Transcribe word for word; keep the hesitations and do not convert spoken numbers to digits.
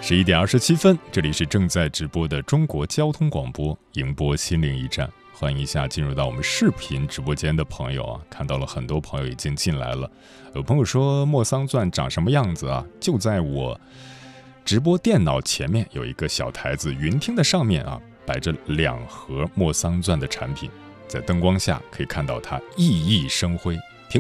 十一点二十七分，这里是正在直播的中国交通广播迎播心灵驿站，欢迎一下进入到我们视频直播间的朋友啊，看到了很多朋友已经进来了。有朋友说莫桑钻长什么样子啊？就在我直播电脑前面有一个小台子，云厅的上面啊摆着两盒莫桑钻的产品，在灯光下可以看到它熠熠生辉。